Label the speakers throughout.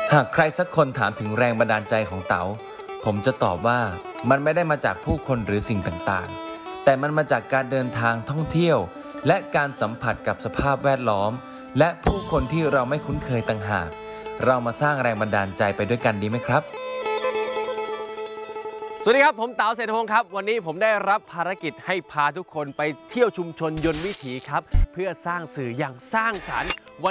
Speaker 1: หากใครสักคนถามถึงแรงบันดาลใจของเต๋าผมจะตอบว่ามันไม่ได้มาจากผู้คนหรือสิ่งต่างๆแต่มันมาจากการเดินทางท่องเที่ยวและการสัมผัสกับสภาพแวดล้อมและผู้คนที่เราไม่คุ้นเคยต่างหากเรามาสร้างแรงบันดาลใจไปด้วยกันดีไหมครับ
Speaker 2: สวัสดีครับผมเต๋าเศรษฐพงศ์ครับวันนี้ผมได้รับภารกิจให้พาทุกคนไปเที่ยวชุมชนยนต์วิถีครับเพื่อสร้างสื่ออย่างสร้างสรรค์วัน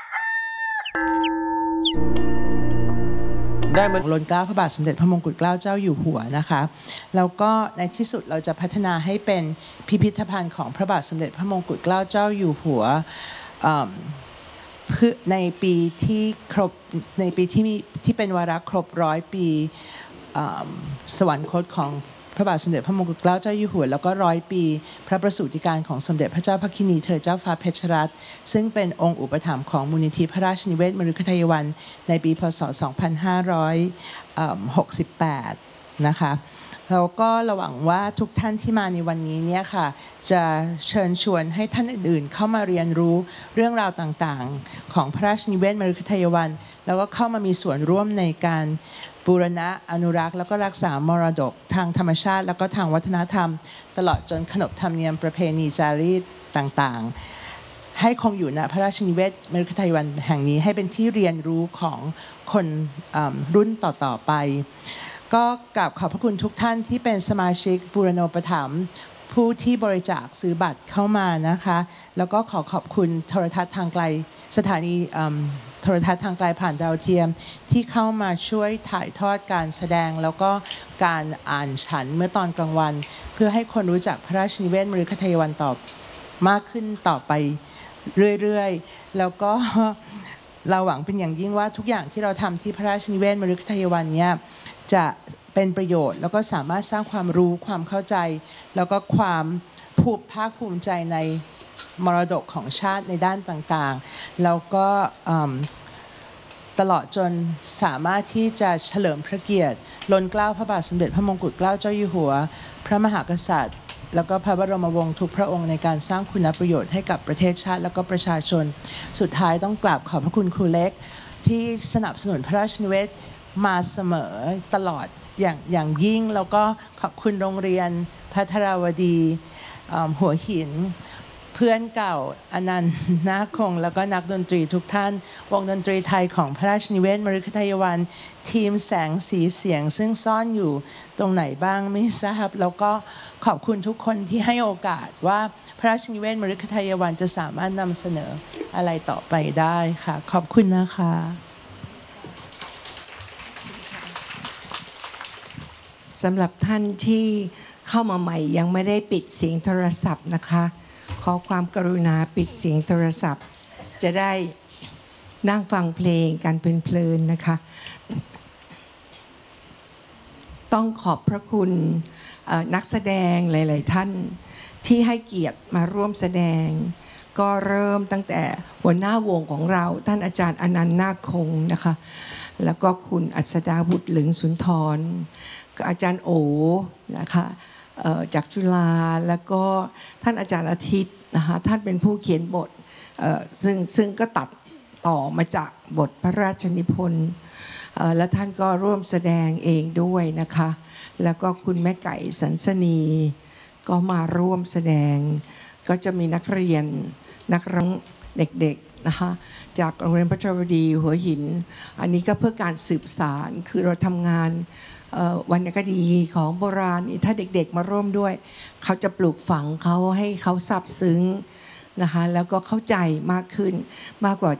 Speaker 3: ได้มาล้นเกล้าพระบาทสมเด็จพระมงกุฎเกล้าเจ้าอยู่หัวนะคะแล้วก็ในที่สุดเราจะพัฒนาให้เป็นพิพิธภัณฑ์ของพระบาทสมเด็จพระมงกุฎเกล้าเจ้าอยู่หัวในปีที่เป็นวาระครบ100 ปีสวรรคตของพระบาทสมเด็จพระมงกุฎเกล้าเจ้าอยู่หัวแล้วก็100 ปีพระประสูติการของสมเด็จพระเจ้าพระคินีเธอเจ้าฟ้าเพชรรัตน์ซึ่งเป็นองค์อุปถัมภ์ของมูลนิธิพระราชนิเวศมฤคทายวันในปีพ.ศ. 2568นะคะแล้วก็ระหวังว่าทุกท่านที่มาในวันนี้เนี่ยค่ะจะเชิญชวนให้ท่านอื่นๆเข้ามาเรียนรู้เรื่องราวต่างๆของพระราชนิเวศมฤคทายวันแล้วก็เข้ามามีส่วนร่วมในการบูรณะอนุรักษ์แล้วก็รักษามรดกทางธรรมชาติแล้วก็ทางวัฒนธรรมตลอดจนขนบธรรมเนียมประเพณีจารีตต่างๆให้คงอยู่ณพระราชนิเวศมฤคทายวันแห่งนี้ให้เป็นที่เรียนรู้ของคนรุ่นต่อๆไปก็กราบขอบพระคุณทุกท่านที่เป็นสมาชิกบูรณาอุปถัมภ์ผู้ที่บริจาคซื้อบัตรเข้ามานะคะแล้วก็ขอบคุณโทรทัศน์ทางไกลสถานีโทรทัศน์ทางไกลผ่านดาวเทียมที่เข้ามาช่วยถ่ายทอดการแสดงแล้วก็การอ่านฉันเมื่อตอนกลางวันเพื่อให้คนรู้จักพระราชนิเวศมฤคทายวันต่อมากขึ้นต่อไปเรื่อยๆแล้วก็เราหวังเป็นอย่างยิ่งว่าทุกอย่างที่เราทำที่พระราชนิเวศมฤคทายวันเนี่ยจะเป็นประโยชน์แล้วก็สามารถสร้างความรู้ความเข้าใจแล้วก็ความภาคภูมิใจในมรดกของชาติในด้านต่างๆแล้วก็ตลอดจนสามารถที่จะเฉลิมพระเกียรติล้นเกล้าพระบาทสมเด็จพระมงกุฎเกล้าเจ้าอยู่หัวพระมหากษัตริย์แล้วก็พระบรมวงศ์ทุกพระองค์ในการสร้างคุณประโยชน์ให้กับประเทศชาติแล้วก็ประชาชนสุดท้ายต้องกราบขอบพระคุณครูเล็กที่สนับสนุนพระราชนิเวศมาเสมอตลอดอย่างยิ่งแล้วก็ขอบคุณโรงเรียนพัทราวดีหัวหินเพื่อนเก่าอนันต์นาคงแล้วก็นักดนตรีทุกท่านวงดนตรีไทยของพระราชนิเวศมฤคทายวันทีมแสงสีเสียงซึ่งซ่อนอยู่ตรงไหนบ้างไม่ทราบแล้วก็ขอบคุณทุกคนที่ให้โอกาสว่าพระราชนิเวศมฤคทายวันจะสามารถนำเสนออะไรต่อไปได้ค่ะขอบคุณนะคะ
Speaker 4: สำหรับท่านที่เข้ามาใหม่ยังไม่ได้ปิดเสียงโทรศัพท์นะคะขอความกรุณาปิดเสียงโทรศัพท์จะได้นั่งฟังเพลงกันเพลินๆนะคะต้องขอบพระคุณนักแสดงหลายๆท่านที่ให้เกียรติมาร่วมแสดงก็เริ่มตั้งแต่หัวหน้าวงของเราท่านอาจารย์อนันต์นาคงนะคะแล้วก็คุณอัศดาบุตรเหลืองสุนทรอาจารย์โอนะคะจากจุฬาแล้วก็ท่านอาจารย์อาทิตย์นะคะท่านเป็นผู้เขียนบทซึ่งก็ตัดต่อมาจากบทพระราชนิพนธ์และท่านก็ร่วมแสดงเองด้วยนะคะแล้วก็คุณแม่ไก่สันสนีก็มาร่วมแสดงก็จะมีนักเรียนนักร้องเด็กๆนะคะจากโรงเรียนพัทรวดีหัวหินอันนี้ก็เพื่อการสืบสานคือเราทำงานวรรณคดีของโบราณถ้าเด็กๆมาร่วมด้วยเขาจะปลูกฝังเขาให้เขาซาบซึ้งนะคะแล้วก็เข้าใจมากขึ้นมากกว่า